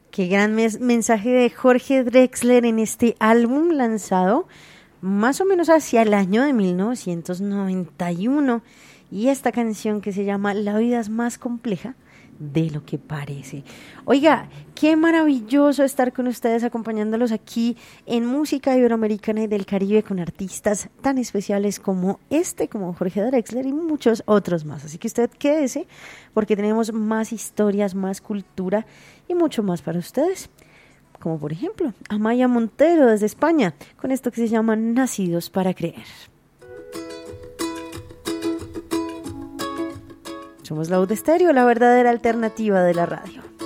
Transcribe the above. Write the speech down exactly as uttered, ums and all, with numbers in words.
Qué gran mes- mensaje de Jorge Drexler en este álbum lanzado más o menos hacia el año de mil novecientos noventa y uno. Y esta canción que se llama La vida es más compleja de lo que parece. Oiga, qué maravilloso estar con ustedes acompañándolos aquí en Música Iberoamericana y del Caribe con artistas tan especiales como este, como Jorge Drexler y muchos otros más. Así que usted quédese porque tenemos más historias, más cultura y mucho más para ustedes. Como por ejemplo, Amaya Montero desde España con esto que se llama Nacidos para Creer. Somos La U de Estéreo, la verdadera alternativa de la radio.